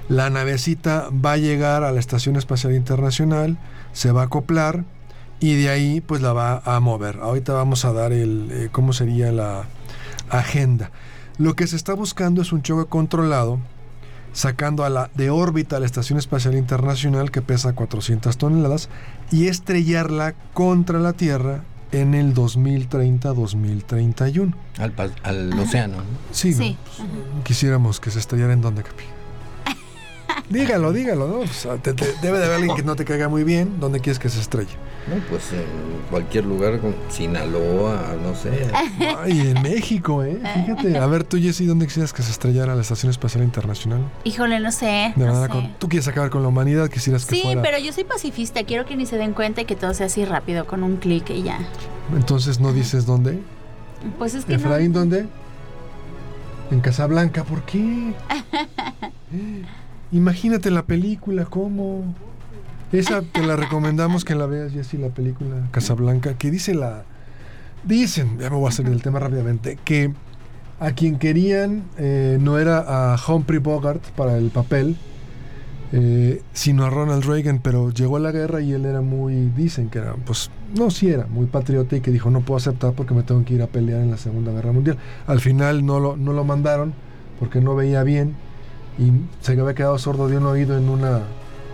La navecita va a llegar a la Estación Espacial Internacional, se va a acoplar y de ahí pues la va a mover. Ahorita vamos a dar cómo sería la agenda. Lo que se está buscando es un choque controlado, sacando de órbita a la Estación Espacial Internacional, que pesa 400 toneladas, y estrellarla contra la Tierra en el 2030-2031. Al océano, ¿no? Sí, Sí. ¿no? Quisiéramos que se estrellara en donde, Capi. Dígalo, ¿no? O sea, debe de haber alguien que no te caiga muy bien. ¿Dónde quieres que se estrelle? No, pues en cualquier lugar, como Sinaloa, no sé. Ay, en México, fíjate. A ver, tú, Jessy, ¿dónde quisieras que se estrellara la Estación Espacial Internacional? Híjole, no sé. De no manera sé. tú quieres acabar con la humanidad, quisieras que Sí, fuera. pero yo soy pacifista. Quiero que ni se den cuenta y que todo sea así rápido, con un clic y ya. Entonces, ¿no dices dónde? Pues es que Efraín, no. ¿dónde? En Casablanca, ¿por qué? Imagínate la película, ¿cómo? Esa te la recomendamos que la veas, Jessy, la película Casablanca, que dicen, ya me voy a salir del tema rápidamente, que a quien querían no era a Humphrey Bogart para el papel, sino a Ronald Reagan, pero llegó la guerra y él era dicen que era, pues, no, sí era muy patriota y que dijo, no puedo aceptar porque me tengo que ir a pelear en la Segunda Guerra Mundial. Al final no lo mandaron porque no veía bien y se había quedado sordo de un oído en una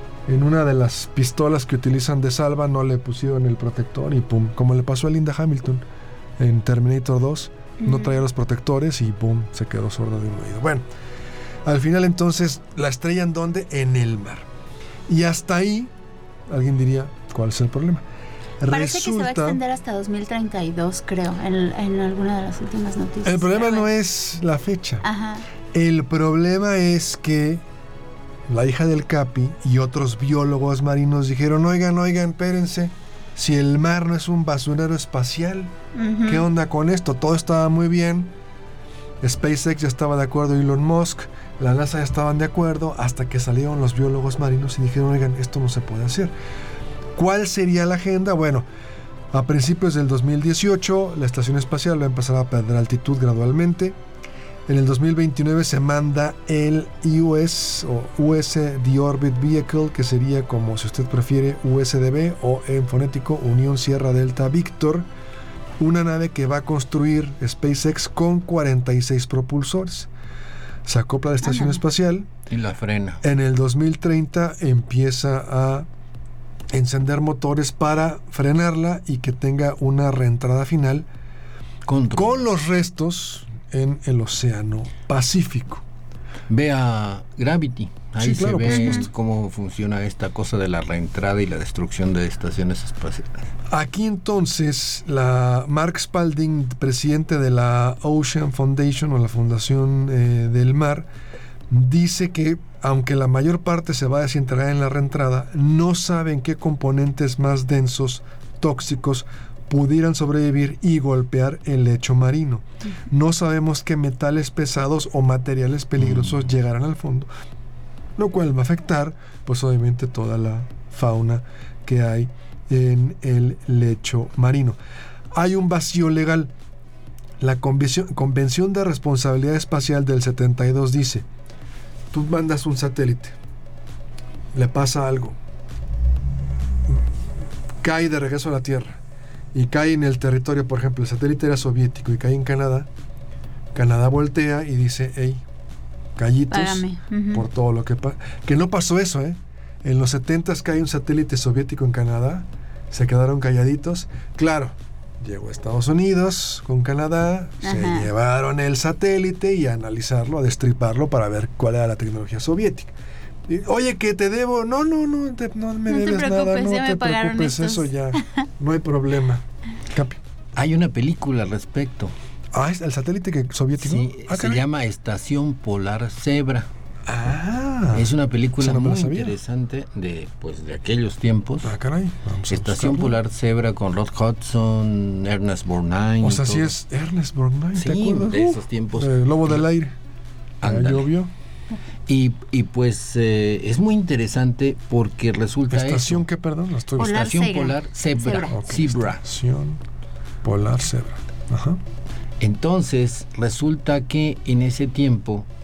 de las pistolas que utilizan de salva, no le pusieron el protector y pum, como le pasó a Linda Hamilton en Terminator 2, no traía los protectores y pum, se quedó sordo de un oído. Bueno, al final entonces la estrellan ¿dónde? En el mar. Y hasta ahí, alguien diría, ¿cuál es el problema? Parece que se va a extender hasta 2032, creo, en alguna de las últimas noticias. El problema no es la fecha. Ajá. El problema es que la hija del Capi y otros biólogos marinos dijeron, oigan, espérense, si el mar no es un basurero espacial, ¿qué onda con esto? Todo estaba muy bien, SpaceX ya estaba de acuerdo, Elon Musk, la NASA ya estaban de acuerdo, hasta que salieron los biólogos marinos y dijeron, oigan, esto no se puede hacer. ¿Cuál sería la agenda? Bueno, a principios del 2018 la estación espacial va a empezar a perder altitud gradualmente. En el 2029 se manda el US The Orbit Vehicle, que sería como, si usted prefiere, USDV o en fonético Unión Sierra Delta Víctor, una nave que va a construir SpaceX con 46 propulsores. Se acopla a la estación espacial Y la frena. En el 2030 empieza a encender motores para frenarla y que tenga una reentrada final con los restos en el Océano Pacífico. Vea Gravity. Ahí Sí, claro, se por ve supuesto. cómo funciona esta cosa de la reentrada y la destrucción de estaciones espaciales. Aquí entonces, Mark Spalding, presidente de la Ocean Foundation o la Fundación del Mar, dice que aunque la mayor parte se va a desintegrar en la reentrada, no saben qué componentes más densos, tóxicos, pudieran sobrevivir y golpear el lecho marino. No sabemos qué metales pesados o materiales peligrosos llegarán al fondo, lo cual va a afectar, pues obviamente, toda la fauna que hay en el lecho marino. Hay un vacío legal. La Convención de Responsabilidad Espacial del 72 dice, tú mandas un satélite, le pasa algo, cae de regreso a la Tierra y cae en el territorio, por ejemplo, el satélite era soviético y cae en Canadá, Canadá voltea y dice, hey, callitos, págame. por todo lo que pasa. Que no pasó eso, En los 70s cae un satélite soviético en Canadá, se quedaron calladitos. Claro, llegó a Estados Unidos con Canadá, se llevaron el satélite y a analizarlo, a destriparlo para ver cuál era la tecnología soviética. Y, oye, que te debo, no me debes nada, no ya te me pagaron preocupes, estos. eso ya, no hay problema. Capi. Hay una película al respecto. Ah, ¿es el satélite soviético? Sí, se caray. llama Estación Polar Zebra. Ah, Es una película esa no me la muy sabía. interesante de aquellos tiempos. Ah, caray, vamos a Estación buscarlo. Polar Zebra con Rod Hudson, Ernest Borgnine. O sea, y sí todo. es Ernest Borgnine, ¿te Sí, acuerdas? de esos tiempos. Lobo del aire. Ya Ándale. llovió. Y pues es muy interesante porque resulta ¿Estación eso. qué, perdón? La estoy Polar Estación Zebra. Polar Zebra. Zebra. Ok, Zebra. Estación Polar Zebra. Ajá. Entonces resulta que en ese tiempo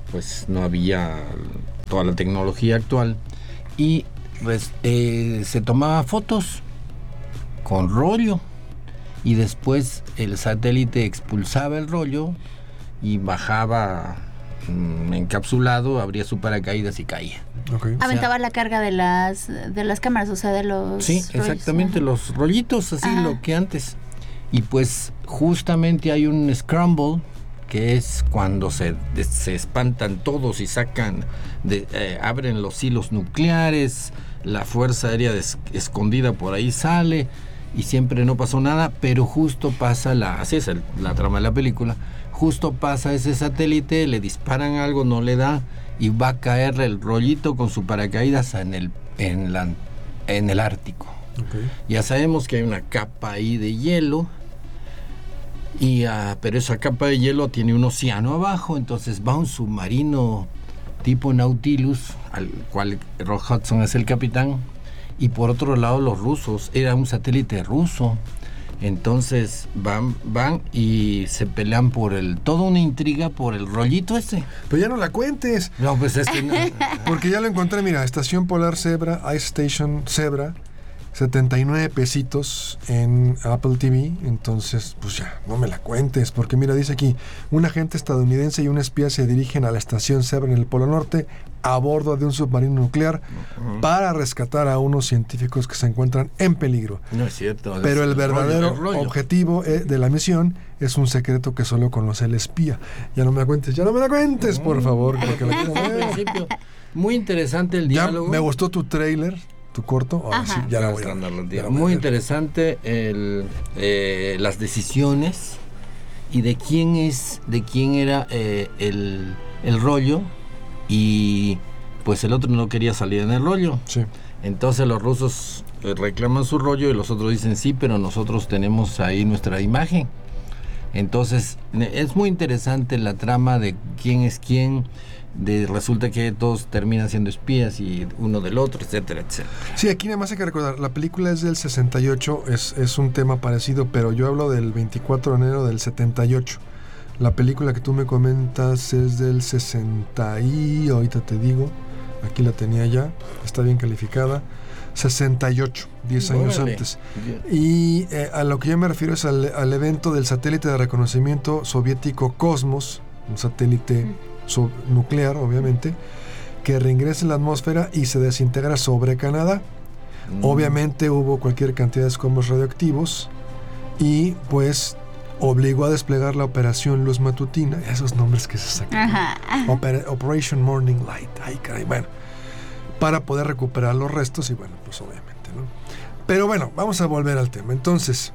pues no había toda la tecnología actual, y se tomaba fotos con rollo, y después el satélite expulsaba el rollo y bajaba encapsulado, abría su paracaídas y caía. Okay. Aventaba la carga de las cámaras, o sea, de los... Sí, rollos. exactamente, los rollitos, así lo que antes. Y pues justamente hay un scramble, que es cuando se espantan todos y sacan, abren los hilos nucleares, la fuerza aérea escondida por ahí sale, y siempre no pasó nada, pero justo pasa así es la trama de la película, justo pasa ese satélite, le disparan algo, no le da, y va a caer el rollito con su paracaídas en el Ártico. Okay. Ya sabemos que hay una capa ahí de hielo, pero esa capa de hielo tiene un océano abajo, entonces va un submarino tipo Nautilus, al cual Rock Hudson es el capitán, y por otro lado los rusos, era un satélite ruso. Entonces van y se pelean por toda una intriga por el rollito ese. Pero ya no la cuentes. No, pues es que no. Porque ya lo encontré, mira, Estación Polar Zebra, Ice Station Zebra, 79 pesitos en Apple TV. Entonces, pues ya, no me la cuentes. Porque mira, dice aquí, un agente estadounidense y un espía se dirigen a la Estación Zebra en el Polo Norte a bordo de un submarino nuclear para rescatar a unos científicos que se encuentran en peligro. No es cierto. Pero el verdadero rollo. objetivo de la misión es un secreto que solo conoce el espía. Ya no me la cuentes, por favor. Porque la quiero ver. Muy interesante el Ya diálogo. me gustó tu trailer, tu corto. Ahora sí, ya la voy a ver. Muy interesante las decisiones y de quién era el rollo, y pues el otro no quería salir en el rollo. Sí. Entonces los rusos reclaman su rollo y los otros dicen sí, pero nosotros tenemos ahí nuestra imagen. Entonces es muy interesante la trama de quién es quién. Resulta que todos terminan siendo espías y uno del otro, etcétera, etcétera. Sí, aquí nada más hay que recordar, la película es del 68, es un tema parecido, pero yo hablo del 24 de enero del 78. La película que tú me comentas es del 60 y ahorita te digo, aquí la tenía ya, está bien calificada, 68, 10 años antes. Y a lo que yo me refiero es al evento del satélite de reconocimiento soviético Cosmos, un satélite nuclear, obviamente, que reingresa en la atmósfera y se desintegra sobre Canadá. Obviamente hubo cualquier cantidad de escombros radioactivos y pues obligó a desplegar la Operación Luz Matutina, esos nombres que se sacan, Operation Morning Light, ay caray, bueno, para poder recuperar los restos y bueno, pues obviamente, ¿no? Pero bueno, vamos a volver al tema. Entonces,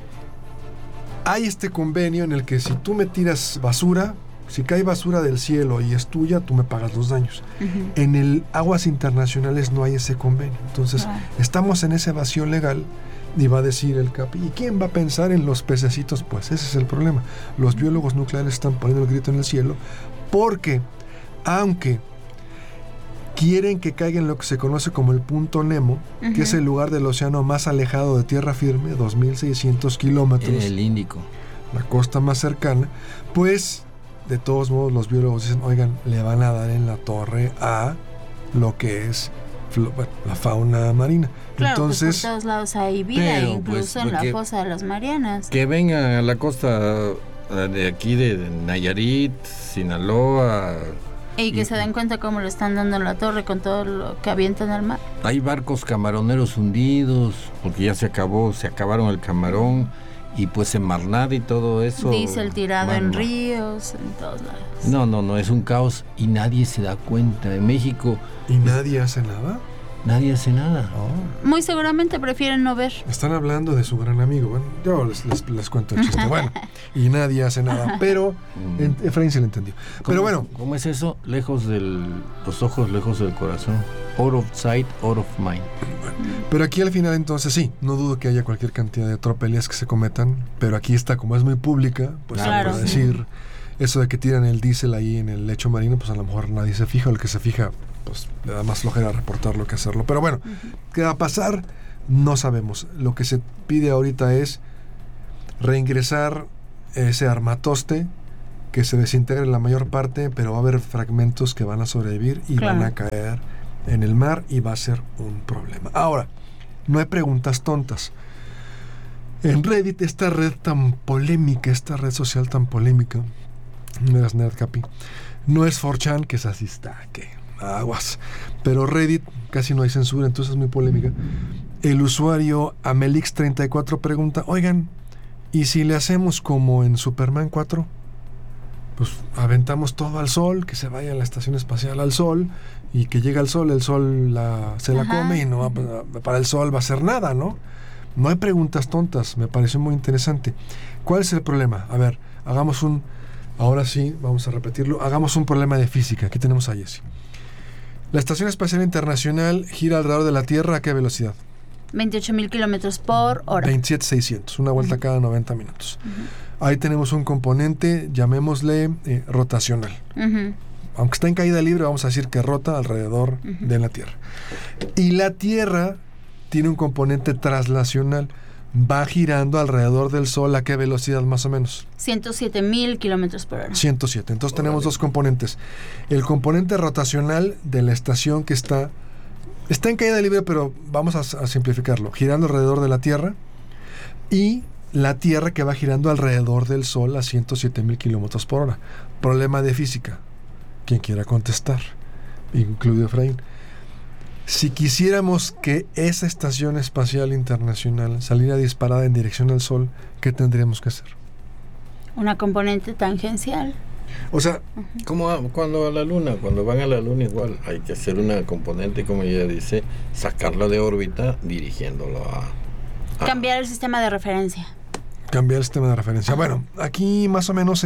hay este convenio en el que si tú me tiras basura, si cae basura del cielo y es tuya, tú me pagas los daños. En el aguas internacionales no hay ese convenio. Entonces, estamos en ese vacío legal y va a decir el capi. ¿Y quién va a pensar en los pececitos? Pues ese es el problema. Los biólogos nucleares están poniendo el grito en el cielo porque, aunque quieren que caiga en lo que se conoce como el punto Nemo, que es el lugar del océano más alejado de tierra firme, 2.600 kilómetros. En el Índico. La costa más cercana, pues de todos modos los biólogos dicen, oigan, le van a dar en la torre a lo que es la fauna marina. Claro, entonces, pues por todos lados hay vida, incluso en la fosa de las Marianas. Que vengan a la costa de aquí de Nayarit, Sinaloa. Y que se den cuenta cómo le están dando en la torre con todo lo que avientan al mar. Hay barcos camaroneros hundidos, porque ya se acabaron el camarón, y pues en Marnada y todo eso. Diésel tirado en ríos, en todos lados. No, es un caos y nadie se da cuenta. En México... ¿Y nadie hace nada? Nadie hace nada. Muy seguramente prefieren no ver. Están hablando de su gran amigo. Bueno, yo les cuento el chiste. Bueno, y nadie hace nada. Pero Efraín se lo entendió. Pero bueno. ¿Cómo es eso? Lejos de los ojos, lejos del corazón. Out of sight, out of mind. Bueno, pero aquí al final entonces sí, no dudo que haya cualquier cantidad de tropelías que se cometan. Pero aquí está, como es muy pública, pues claro, para decir eso de que tiran el diésel ahí en el lecho marino, pues a lo mejor nadie se fija. O el que se fija, pues le da más flojera reportarlo que hacerlo. Pero bueno, ¿qué va a pasar? No sabemos. Lo que se pide ahorita es reingresar ese armatoste que se desintegre la mayor parte, pero va a haber fragmentos que van a sobrevivir y van a caer en el mar y va a ser un problema. Ahora, no hay preguntas tontas. En Reddit, esta red tan polémica, esta red social tan polémica, no eras nerd, Capi, no es 4chan, que es así, está, que aguas, pero Reddit casi no hay censura, entonces es muy polémica. El usuario Amelix34 pregunta, oigan, ¿y si le hacemos como en Superman 4? Pues aventamos todo al sol, que se vaya a la estación espacial al sol, y que llegue al sol, el sol se la come y no para el sol va a ser nada, ¿no? No hay preguntas tontas, me pareció muy interesante. ¿Cuál es el problema? A ver, ahora sí, vamos a repetirlo, hagamos un problema de física. Aquí tenemos a Jessy. La Estación Espacial Internacional gira alrededor de la Tierra, ¿a qué velocidad? 28,000 kilómetros por hora. 27,600, una vuelta cada 90 minutos. Ahí tenemos un componente, llamémosle rotacional. Aunque está en caída libre, vamos a decir que rota alrededor de la Tierra. Y la Tierra tiene un componente traslacional. Va girando alrededor del Sol, ¿a qué velocidad más o menos? 107,000 kilómetros por hora. 107. Entonces tenemos dos componentes. El componente rotacional de la estación que está en caída libre, pero vamos a simplificarlo. Girando alrededor de la Tierra. Y la Tierra que va girando alrededor del Sol a 107,000 kilómetros por hora. Problema de física. Quien quiera contestar, incluido Efraín. Si quisiéramos que esa Estación Espacial Internacional saliera disparada en dirección al Sol, ¿qué tendríamos que hacer? Una componente tangencial. O sea, como cuando van a la Luna igual, hay que hacer una componente, como ella dice, sacarla de órbita, dirigiéndolo a cambiar el sistema de referencia. Cambiar el sistema de referencia. Bueno, aquí más o menos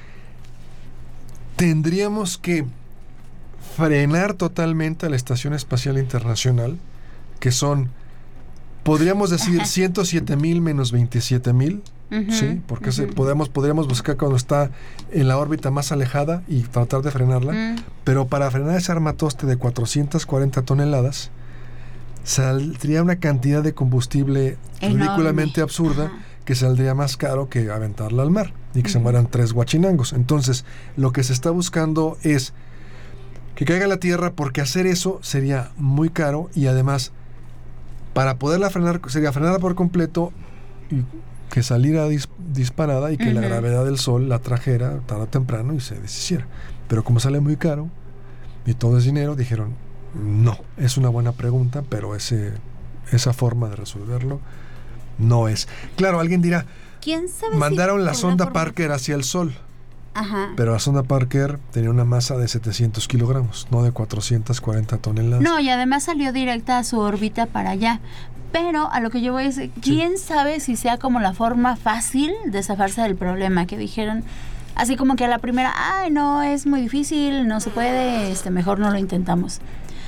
tendríamos que frenar totalmente a la Estación Espacial Internacional, que son, podríamos decir, 107,000 menos 27,000, ¿sí? Porque podríamos buscar cuando está en la órbita más alejada y tratar de frenarla, pero para frenar ese armatoste de 440 toneladas, saldría una cantidad de combustible ridículamente absurda, que saldría más caro que aventarla al mar y que se mueran 3 guachinangos. Entonces, lo que se está buscando es que caiga a la Tierra, porque hacer eso sería muy caro y además, para poderla frenar, sería frenarla por completo y que saliera disparada y que la gravedad del Sol la trajera tarde o temprano y se deshiciera. Pero como sale muy caro y todo es dinero, dijeron, no, es una buena pregunta, pero esa forma de resolverlo no es. Claro, alguien dirá, ¿quién sabe mandaron la sonda Parker hacia el Sol. Pero la sonda Parker tenía una masa de 700 kilogramos, no de 440 toneladas. No, y además salió directa a su órbita para allá. Pero a lo que yo voy a decir, ¿quién sabe si sea como la forma fácil de zafarse del problema? Que dijeron, así como que a la primera, ay, no, es muy difícil, no se puede, mejor no lo intentamos.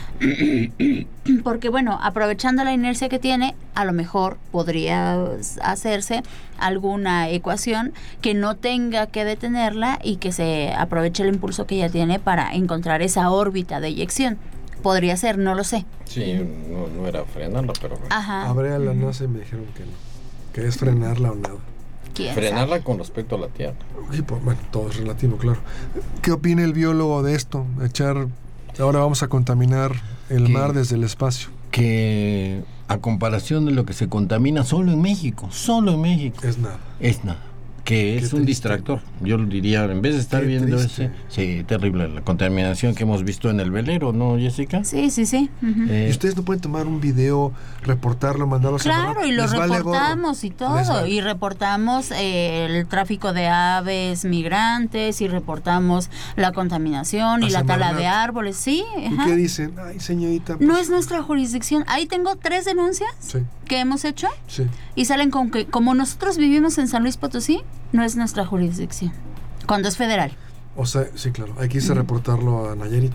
Porque bueno, aprovechando la inercia que tiene, a lo mejor podría hacerse alguna ecuación que no tenga que detenerla y que se aproveche el impulso que ella tiene para encontrar esa órbita de eyección. Podría ser, no lo sé. Sí, no era frenarla, pero bueno. Habré a la NASA y me dijeron que no, que es frenarla o nada. Frenarla sabe con respecto a la Tierra. Sí, pues, bueno, todo es relativo, claro. ¿Qué opina el biólogo de esto? Ahora vamos a contaminar el mar desde el espacio. Que a comparación de lo que se contamina solo en México, es nada. Que es un distractor. Yo lo diría, en vez de estar viendo ese... Sí, terrible. La contaminación que hemos visto en el velero, ¿no, Jessica? Sí. ¿Y ustedes no pueden tomar un video, reportarlo, mandarlo a Claro, y lo reportamos y todo. Y reportamos el tráfico de aves migrantes, y reportamos la contaminación y la tala de árboles. Sí. ¿Y qué dicen? Ay, señorita. No es nuestra jurisdicción. Ahí tengo 3 denuncias que hemos hecho. Sí. Y salen con que, como nosotros vivimos en San Luis Potosí, no es nuestra jurisdicción, cuando es federal. O sea, sí, claro, hay que irse a reportarlo a Nayarit.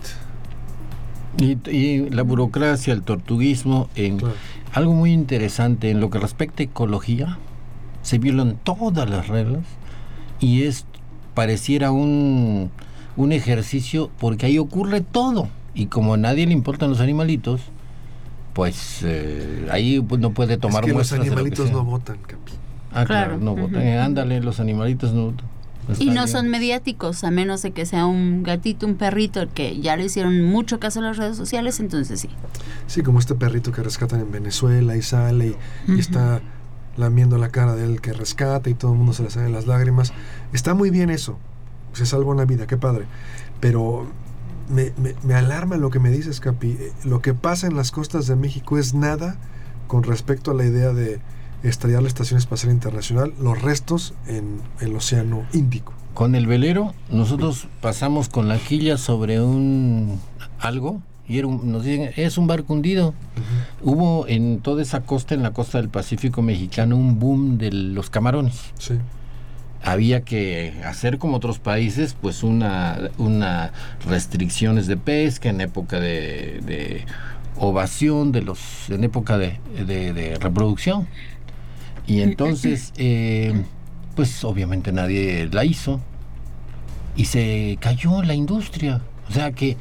Y la burocracia, el tortuguismo, algo muy interesante, en lo que respecta a ecología, se violan todas las reglas y pareciera un ejercicio, porque ahí ocurre todo, y como a nadie le importan los animalitos, pues ahí no puede tomar muestras. Los animalitos no votan, Capi. Claro, no votan. Ándale, los animalitos no votan. Y no son mediáticos, a menos de que sea un gatito, un perrito, que ya le hicieron mucho caso a las redes sociales, entonces sí. Sí, como este perrito que rescatan en Venezuela y sale y está lamiendo la cara del que rescata y todo el mundo se le salen las lágrimas. Está muy bien eso, se salva una vida, qué padre. Pero me alarma lo que me dices, Capi. Lo que pasa en las costas de México es nada con respecto a la idea de estrellar la Estación Espacial Internacional, los restos en el Océano Índico. Con el velero, nosotros pasamos con la quilla sobre algo, y nos dicen, es un barco hundido. Hubo en toda esa costa, en la costa del Pacífico mexicano, un boom de los camarones. Sí. Había que hacer como otros países, pues una restricciones de pesca en época de ovación, en época de reproducción. Y entonces, pues obviamente nadie la hizo y se cayó la industria. O sea que,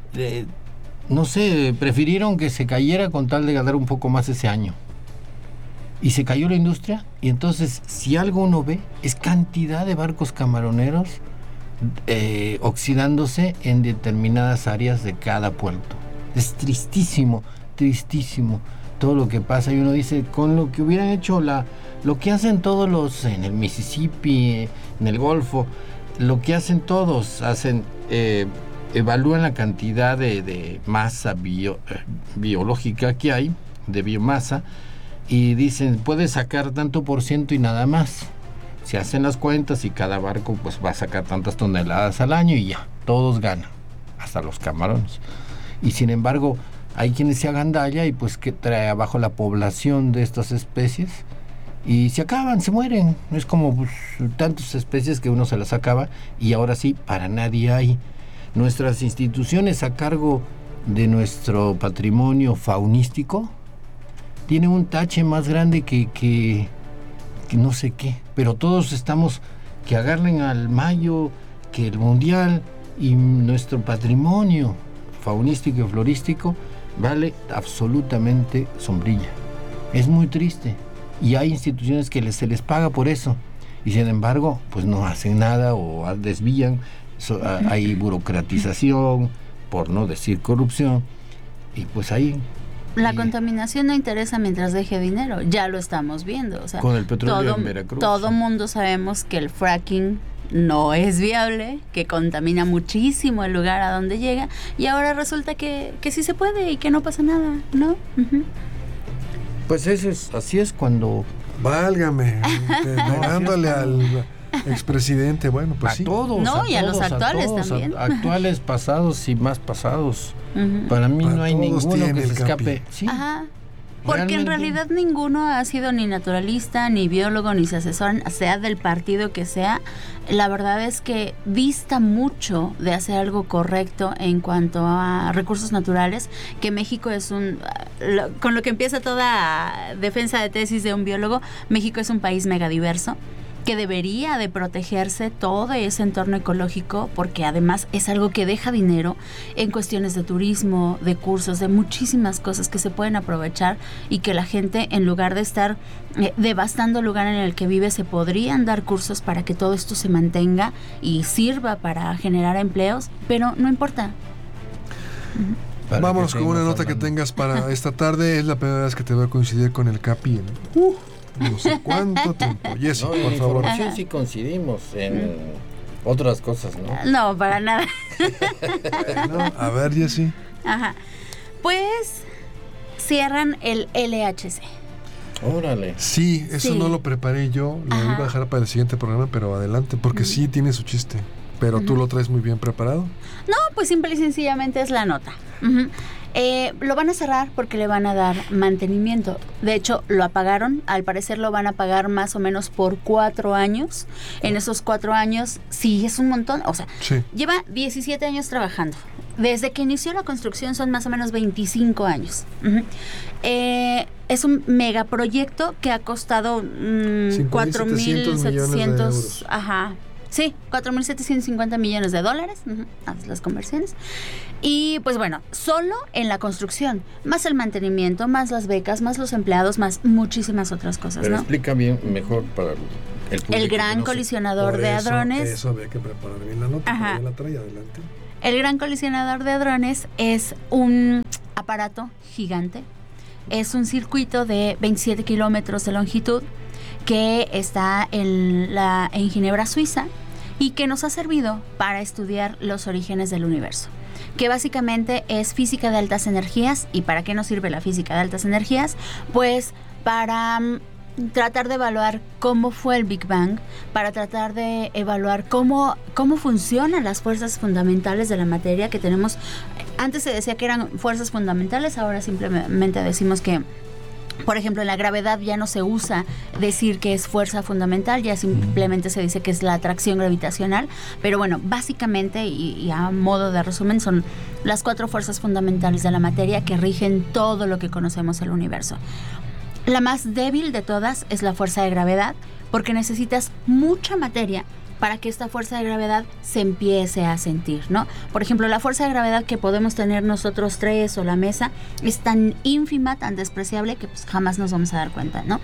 no sé, prefirieron que se cayera con tal de ganar un poco más ese año. Y se cayó la industria, y entonces, si algo uno ve, es cantidad de barcos camaroneros oxidándose en determinadas áreas de cada puerto. Es tristísimo, tristísimo todo lo que pasa, y uno dice, con lo que hubieran hecho, lo que hacen todos los en el Mississippi, en el Golfo, lo que hacen todos, evalúan la cantidad de masa biológica que hay, de biomasa, y dicen, puedes sacar tanto por ciento y nada más. Se hacen las cuentas y cada barco pues va a sacar tantas toneladas al año y ya, todos ganan, hasta los camarones. Y sin embargo, hay quienes se agandalla y pues que trae abajo la población de estas especies y se acaban, se mueren. Es como pues, tantas especies que uno se las acaba y ahora sí, para nadie hay. Nuestras instituciones a cargo de nuestro patrimonio faunístico tienen un tache más grande que no sé qué, pero todos estamos que agarren al mayo, que el mundial, y nuestro patrimonio faunístico y florístico vale absolutamente sombrilla. Es muy triste y hay instituciones que se les paga por eso y sin embargo pues no hacen nada o desvían. Hay burocratización, por no decir corrupción, y pues ahí la contaminación no interesa mientras deje dinero, ya lo estamos viendo. O sea, con el petróleo en Veracruz. Todo mundo sabemos que el fracking no es viable, que contamina muchísimo el lugar a donde llega, y ahora resulta que sí se puede y que no pasa nada, ¿no? Pues así es cuando... Válgame, negándole al expresidente, bueno, pues sí. A todos, no, y a los actuales también. Actuales, pasados y más pasados. Para mí no hay ninguno que se escape. Sí. Ajá. Porque en realidad ninguno ha sido ni naturalista, ni biólogo, ni se asesoran, sea del partido que sea. La verdad es que dista mucho de hacer algo correcto en cuanto a recursos naturales, que México es con lo que empieza toda defensa de tesis de un biólogo, México es un país megadiverso, que debería de protegerse todo ese entorno ecológico, porque además es algo que deja dinero en cuestiones de turismo, de cursos, de muchísimas cosas que se pueden aprovechar y que la gente, en lugar de estar devastando el lugar en el que vive, se podrían dar cursos para que todo esto se mantenga y sirva para generar empleos, pero no importa. Vámonos con una nota que tengas para esta tarde. Es la primera vez que te voy a coincidir con el Capi no sé cuánto tiempo. Jessy, no, por favor. Sí coincidimos en otras cosas, ¿no? No, para nada. No, a ver, Jessy. Ajá. Pues cierran el LHC. Órale. Sí, eso no lo preparé yo. Lo iba a dejar para el siguiente programa, pero adelante, porque sí tiene su chiste. Pero tú lo traes muy bien preparado. No, pues simple y sencillamente es la nota. Lo van a cerrar porque le van a dar mantenimiento. De hecho, lo apagaron. Al parecer lo van a pagar más o menos por 4 años. En esos 4 años, sí, es un montón. O sea, lleva 17 años trabajando. Desde que inició la construcción son más o menos 25 años. Es un megaproyecto que ha costado 4.700 ajá. Sí, 4.750 millones de dólares, haz las conversiones. Y pues bueno, solo en la construcción, más el mantenimiento, más las becas, más los empleados, más muchísimas otras cosas, pero ¿no? explica bien, mejor para El Gran Colisionador de Hadrones. Eso había que preparar bien la nota. Ajá. Ya la traía adelante. El Gran Colisionador de Hadrones es un aparato gigante. Es un circuito de 27 kilómetros de longitud que está en Ginebra, Suiza, y que nos ha servido para estudiar los orígenes del universo, que básicamente es física de altas energías. ¿Y para qué nos sirve la física de altas energías? Pues para tratar de evaluar cómo fue el Big Bang, para tratar de evaluar cómo funcionan las fuerzas fundamentales de la materia que tenemos. Antes se decía que eran fuerzas fundamentales, ahora simplemente decimos que, por ejemplo, en la gravedad ya no se usa decir que es fuerza fundamental, ya simplemente se dice que es la atracción gravitacional. Pero bueno, básicamente, y a modo de resumen, son las 4 fuerzas fundamentales de la materia que rigen todo lo que conocemos del universo. La más débil de todas es la fuerza de gravedad, porque necesitas mucha materia para que esta fuerza de gravedad se empiece a sentir, ¿no? Por ejemplo, la fuerza de gravedad que podemos tener nosotros 3 o la mesa es tan ínfima, tan despreciable, que pues jamás nos vamos a dar cuenta, ¿no?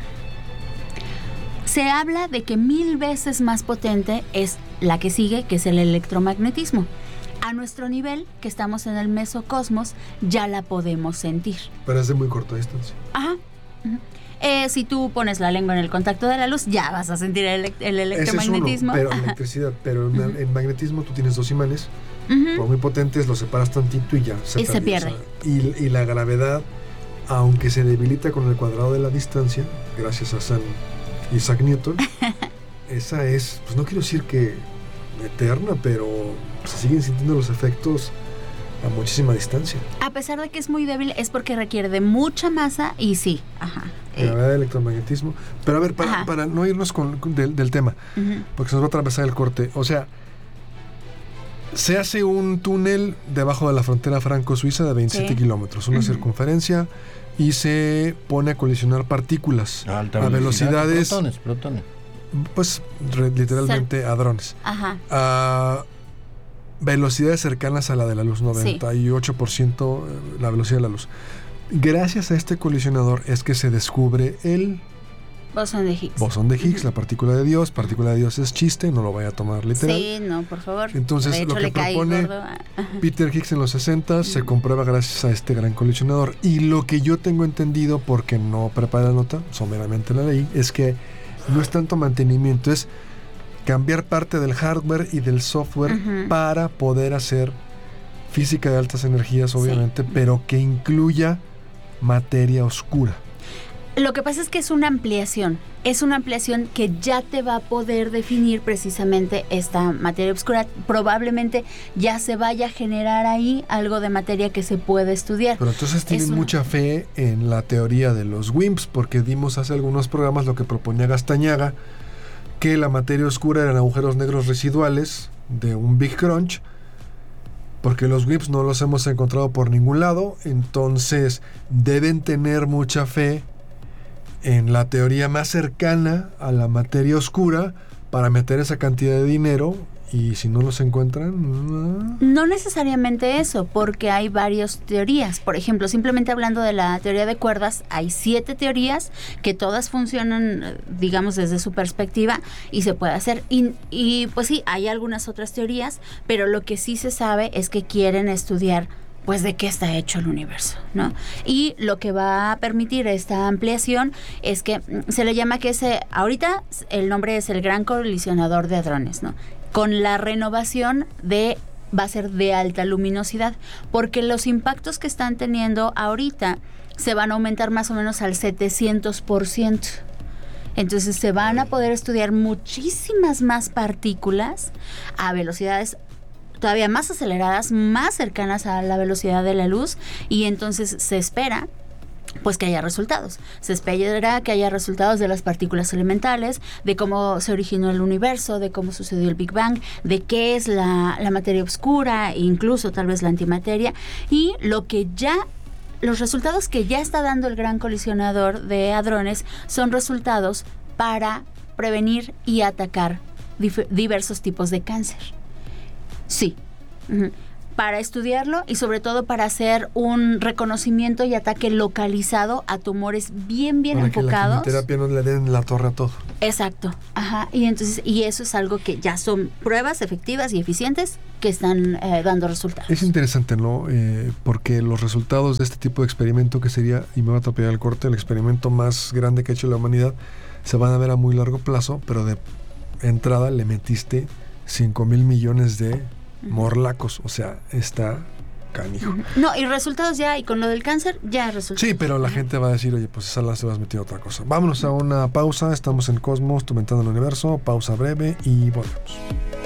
Se habla de que 1000 veces más potente es la que sigue, que es el electromagnetismo. A nuestro nivel, que estamos en el mesocosmos, ya la podemos sentir. Pero es de muy corta distancia. Ajá. Uh-huh. Si tú pones la lengua en el contacto de la luz, ya vas a sentir el electromagnetismo. Ese es uno, pero electricidad. Pero en magnetismo tú tienes 2 imanes, por muy potentes, los separas tantito y ya se pierde. Y la gravedad, aunque se debilita con el cuadrado de la distancia, gracias a Isaac Newton, esa es, pues no quiero decir que eterna, pero se siguen sintiendo los efectos a muchísima distancia. A pesar de que es muy débil, es porque requiere de mucha masa y sí. Ajá. Gravedad de electromagnetismo. Pero a ver, para no irnos del tema, porque se nos va a atravesar el corte. O sea, se hace un túnel debajo de la frontera franco-suiza de 27 kilómetros, una circunferencia, y se pone a colisionar partículas a velocidades... Protones. Pues literalmente hadrones. Ajá. A velocidades cercanas a la de la luz, 98% la velocidad de la luz. Gracias a este colisionador es que se descubre el bosón de Higgs. Bosón de Higgs, la partícula de Dios. Partícula de Dios es chiste, no lo vaya a tomar literal. Sí, no, por favor. Entonces, lo que propone Peter Higgs en los 60 se comprueba gracias a este gran colisionador. Y lo que yo tengo entendido, porque no preparé la nota, someramente la leí, es que no es tanto mantenimiento, es cambiar parte del hardware y del software para poder hacer física de altas energías, obviamente, pero que incluya materia oscura. Lo que pasa es que es una ampliación que ya te va a poder definir precisamente esta materia oscura. Probablemente ya se vaya a generar ahí algo de materia que se puede estudiar. Pero entonces tienen mucha fe en la teoría de los WIMPs, porque vimos hace algunos programas lo que proponía Gastañaga, que la materia oscura eran agujeros negros residuales de un Big Crunch, porque los WIMPs no los hemos encontrado por ningún lado. Entonces deben tener mucha fe en la teoría más cercana a la materia oscura para meter esa cantidad de dinero, y si no los encuentran... No necesariamente eso, porque hay varias teorías. Por ejemplo, simplemente hablando de la teoría de cuerdas, hay 7 teorías que todas funcionan, digamos, desde su perspectiva y se puede hacer. Y pues sí, hay algunas otras teorías, pero lo que sí se sabe es que quieren estudiar pues de qué está hecho el universo, ¿no? Y lo que va a permitir esta ampliación es que se le llama que ahorita el nombre es el Gran Colisionador de Hadrones, ¿no? Con la renovación va a ser de alta luminosidad, porque los impactos que están teniendo ahorita se van a aumentar más o menos al 700%. Entonces se van a poder estudiar muchísimas más partículas a velocidades todavía más aceleradas, más cercanas a la velocidad de la luz, y entonces se espera pues que haya resultados. Se espera que haya resultados de las partículas elementales, de cómo se originó el universo, de cómo sucedió el Big Bang, de qué es la materia oscura, e incluso tal vez la antimateria, y los resultados que ya está dando el Gran Colisionador de Hadrones son resultados para prevenir y atacar diversos tipos de cáncer. Sí. para estudiarlo y sobre todo para hacer un reconocimiento y ataque localizado a tumores bien para enfocados. Que la quimioterapia no le den la torre a todo. Exacto, ajá, y eso es algo que ya son pruebas efectivas y eficientes que están dando resultados. Es interesante, ¿no? Porque los resultados de este tipo de experimento, que sería, y me va a atropellar el corte, el experimento más grande que ha hecho la humanidad, se van a ver a muy largo plazo, pero de entrada le metiste 5,000 millones de morlacos, o sea, está canijo. No, y resultados ya, y con lo del cáncer, ya hay resultados. Sí, pero la gente va a decir, oye, pues esa la se vas a meter otra cosa. Vámonos a una pausa, estamos en Cosmos, tu ventana al universo, pausa breve y volvemos.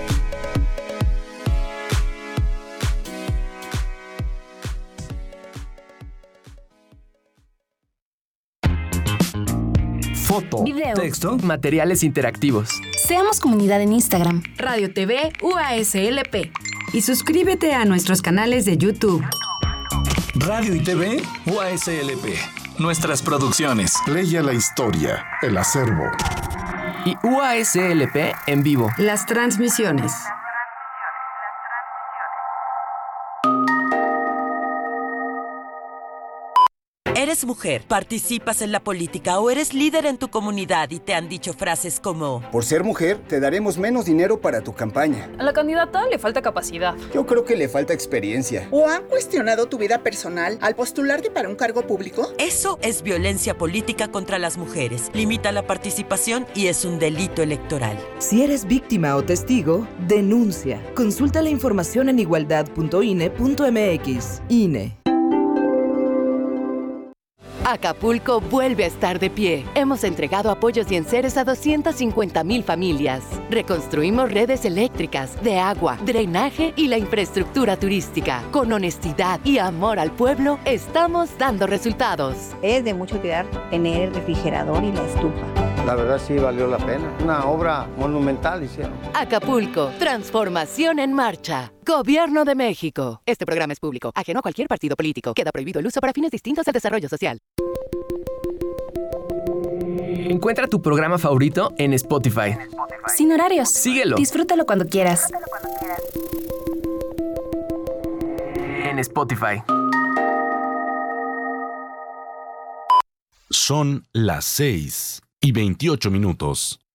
Foto, video, texto, materiales interactivos. Seamos comunidad en Instagram, Radio TV UASLP. Y suscríbete a nuestros canales de YouTube. Radio y TV UASLP. Nuestras producciones. Leia la historia, el acervo. Y UASLP en vivo. Las transmisiones. Eres mujer, participas en la política o eres líder en tu comunidad y te han dicho frases como: por ser mujer, te daremos menos dinero para tu campaña. A la candidata le falta capacidad. Yo creo que le falta experiencia. ¿O han cuestionado tu vida personal al postularte para un cargo público? Eso es violencia política contra las mujeres. Limita la participación y es un delito electoral. Si eres víctima o testigo, denuncia. Consulta la información en igualdad.ine.mx. INE. Acapulco vuelve a estar de pie. Hemos entregado apoyos y enseres a 250,000 familias. Reconstruimos redes eléctricas, de agua, drenaje y la infraestructura turística. Con honestidad y amor al pueblo, estamos dando resultados. Es de mucho cuidar tener el refrigerador y la estufa. La verdad sí valió la pena. Una obra monumental hicieron. Acapulco, transformación en marcha. Gobierno de México. Este programa es público, ajeno a cualquier partido político. Queda prohibido el uso para fines distintos al desarrollo social. Encuentra tu programa favorito en Spotify. Sin horarios. Síguelo. Disfrútalo cuando quieras. En Spotify. Son las 6:28.